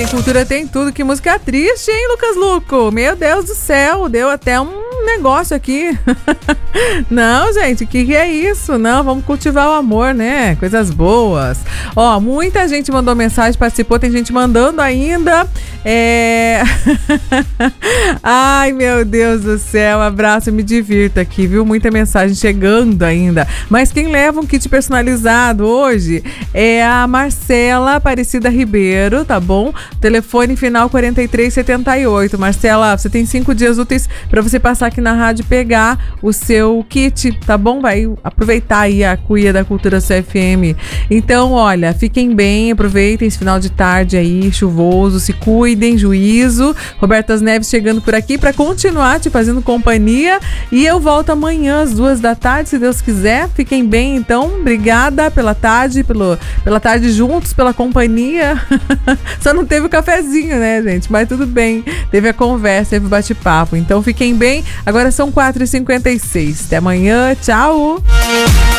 em cultura tem tudo. Que música triste, hein, Lucas Luco? Meu Deus do céu, deu até um negócio aqui. Não, gente, que é isso? Não, vamos cultivar o amor, né? Coisas boas. Ó, muita gente mandou mensagem, participou, tem gente mandando ainda. Ai, meu Deus do céu, abraço, me divirto aqui, viu? Muita mensagem chegando ainda. Mas quem leva um kit personalizado hoje é a Marcela Aparecida Ribeiro, tá bom? Telefone final 4378. Marcela, você tem 5 dias úteis pra você passar aqui na rádio e pegar o seu kit, tá bom? Vai aproveitar aí a cuia da Cultura CFM. Então, olha, fiquem bem, aproveitem esse final de tarde aí, chuvoso, se cuidem, juízo. Robertas Neves chegando por aqui pra continuar te fazendo companhia e eu volto amanhã às 14h, se Deus quiser. Fiquem bem, então. Obrigada pela tarde, pela tarde juntos, pela companhia. Só não teve o cafezinho, né, gente? Mas tudo bem. Teve a conversa, teve o bate-papo. Então, fiquem bem. Agora são 4h56. Até amanhã. Tchau!